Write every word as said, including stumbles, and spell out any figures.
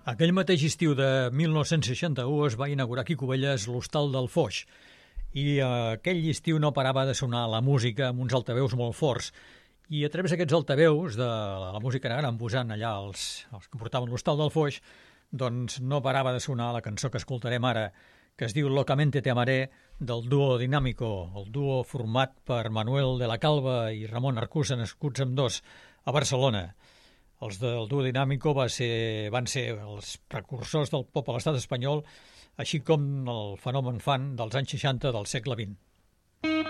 Aquell mateix estiu de mil nou-cents seixanta-u es va inaugurar aquí a Cubelles l'Hostal del Foix i aquell estiu no parava de sonar la música amb uns altaveus molt forts i a través d'aquests altaveus de la música que anaven posant allà els, els que portaven l'Hostal del Foix, doncs no parava de sonar la cançó que escoltarem ara, que es diu Locamente te amaré, del duo Dinámico, el duo format per Manuel de la Calva i Ramon Arcusa, nascuts amb dos a Barcelona. Els del duo Dinámico va ser, van ser els precursors del pop a l'estat espanyol, així com el fenomen fan dels anys seixanta del segle vint.